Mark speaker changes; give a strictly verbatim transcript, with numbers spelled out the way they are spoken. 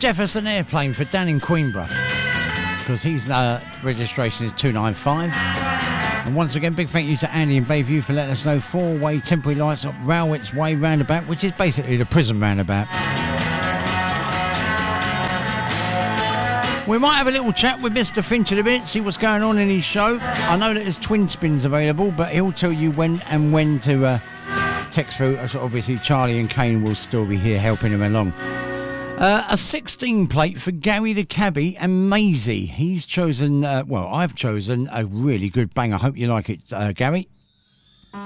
Speaker 1: Jefferson Airplane for Dan in Queenborough, because his uh, registration is two nine five. And once again, big thank you to Andy in Bayview for letting us know four-way temporary lights up Rowitts Way roundabout, which is basically the prison roundabout. We might have a little chat with Mister Finch in a bit, see what's going on in his show. I know that there's twin spins available, but he'll tell you when and when to uh, text through. So obviously, Charlie and Kane will still be here helping him along. Uh, a sixteen plate for Gary the Cabbie and Maisie. He's chosen, uh, well, I've chosen a really good bang. I hope you like it, uh, Gary.